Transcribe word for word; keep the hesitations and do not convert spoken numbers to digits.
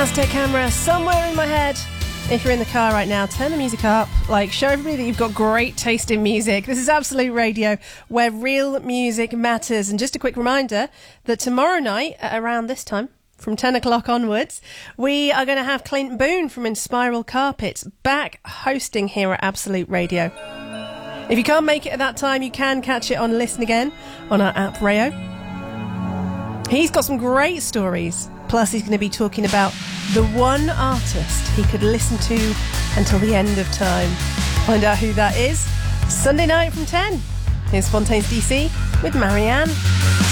Aztec Camera somewhere in my head. If you're in the car right now, turn the music up. Like, show everybody that you've got great taste in music. This is Absolute Radio, where real music matters. And just a quick reminder that tomorrow night, at around this time, from ten o'clock onwards, we are going to have Clint Boone from Inspiral Carpets back hosting here at Absolute Radio. If you can't make it at that time, you can catch it on Listen Again on our app Rayo. He's got some great stories. Plus, he's going to be talking about the one artist he could listen to until the end of time. Find out who that is Sunday night from ten. Here's Fontaines D C with Marianne.